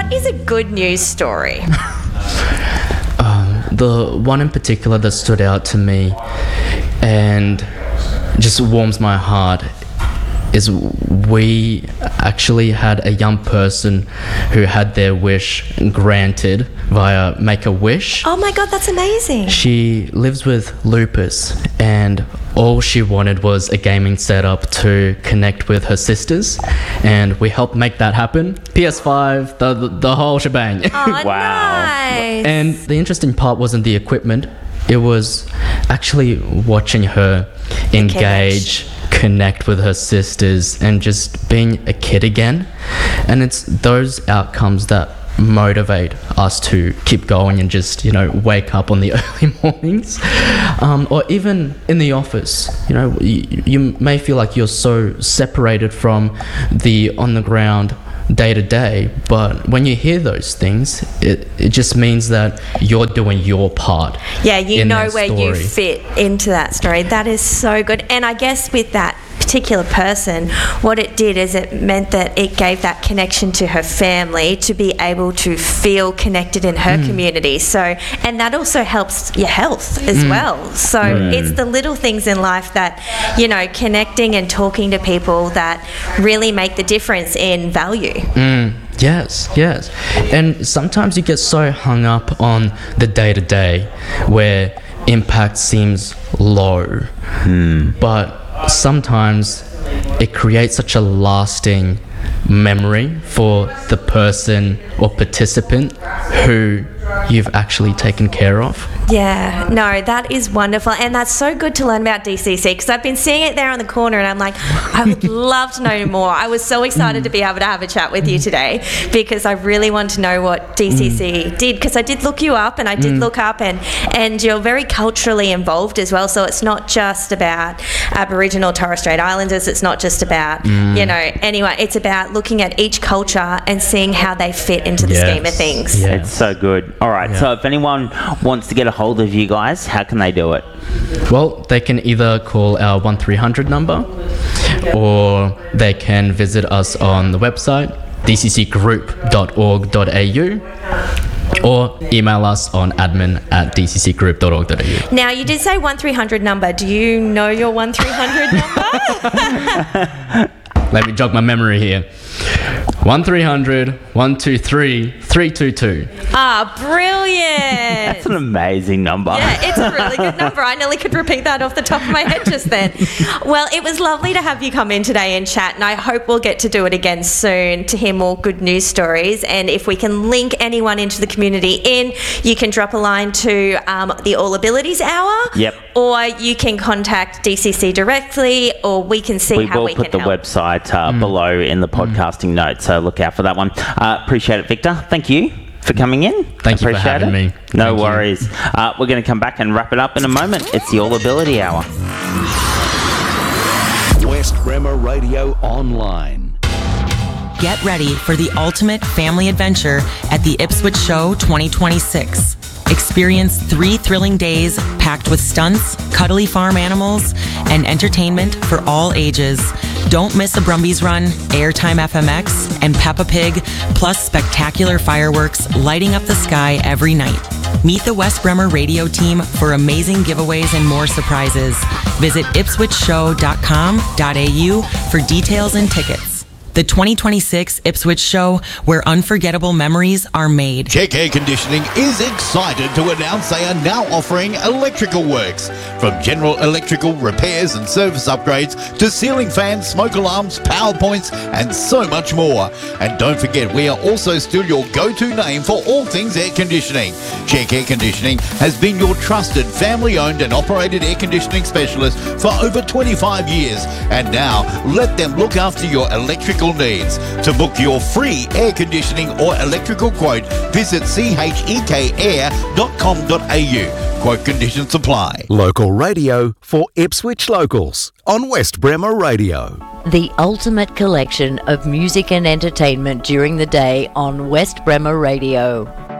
what is a good news story? The one in particular that stood out to me and just warms my heart is we actually had a young person who had their wish granted via Make-A-Wish. Oh my God, that's amazing. She lives with lupus, and all she wanted was a gaming setup to connect with her sisters, and we helped make that happen. PS5, the whole shebang. Oh, Wow. nice. And the interesting part wasn't the equipment, it was actually watching her engage, connect with her sisters, and just being a kid again. And it's those outcomes that motivate us to keep going and just, wake up on the early mornings. Or even in the office, you may feel like you're so separated from the on the ground day to day, but when you hear those things, it just means that you're doing your part. Yeah, you know where you story. fit into that story. That is so good. And I guess with that particular person, what it did is it meant that it gave that connection to her family to be able to feel connected in her community. So, and that also helps your health as well. So it's the little things in life that, connecting and talking to people that really make the difference in value. Yes. And sometimes you get so hung up on the day-to-day where impact seems low. But sometimes it creates such a lasting memory for the person or participant who you've actually taken care of. Yeah, no, that is wonderful. And that's so good to learn about DCC, because I've been seeing it there on the corner and I'm like, I would love to know more. I was so excited to be able to have a chat with you today, because I really want to know what DCC did, because I did look you up and I did look up and you're very culturally involved as well. So it's not just about Aboriginal Torres Strait Islanders. It's not just about, anyway, it's about looking at each culture and seeing how they fit into the scheme of things. Yeah. It's so good. All right, so if anyone wants to get a hold of you guys, how can they do it? Well, they can either call our 1300 number, or they can visit us on the website dccgroup.org.au, or email us on admin@dccgroup.org.au. Now, you did say 1300 number. Do you know your 1300 number? Let me jog my memory here. 1300 123 322. Ah, brilliant. That's an amazing number. Yeah, it's a really good number. I nearly could repeat that off the top of my head just then. Well, it was lovely to have you come in today and chat, and I hope we'll get to do it again soon to hear more good news stories. And if we can link anyone into the community you can drop a line to the All Abilities Hour. Yep. Or you can contact DCC directly, or we can see how we can help. We will put the website below in the podcasting notes, so look out for that one. Appreciate it, Victor. Thank you for coming in. Thank you for having me. No Thank you. worries. We're going to come back and wrap it up in a moment. It's the All Ability Hour. West Bremer Radio Online. Get ready for the ultimate family adventure at the Ipswich Show 2026. Experience 3 thrilling days packed with stunts, cuddly farm animals, and entertainment for all ages. Don't miss a Brumbies Run, Airtime FMX, and Peppa Pig, plus spectacular fireworks lighting up the sky every night. Meet the West Bremer radio team for amazing giveaways and more surprises. Visit ipswichshow.com.au for details and tickets. The 2026 Ipswich Show, where unforgettable memories are made. Check Air Conditioning is excited to announce they are now offering electrical works. From general electrical repairs and service upgrades to ceiling fans, smoke alarms, power points, and so much more. And don't forget, we are also still your go-to name for all things air conditioning. Check Air Conditioning has been your trusted family-owned and operated air conditioning specialist for over 25 years. And now, let them look after your electrical needs. To book your free air conditioning or electrical quote, visit checair.com.au. Quote conditions apply. Local radio for Ipswich locals on West Bremer Radio. The ultimate collection of music and entertainment during the day on West Bremer Radio.